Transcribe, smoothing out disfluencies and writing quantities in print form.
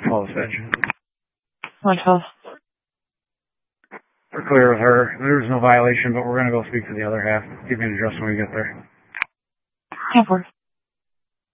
12 edge. 112. We're clear with her. There's no violation, but we're going to go speak to the other half. Give me an address when we get there. 10-4.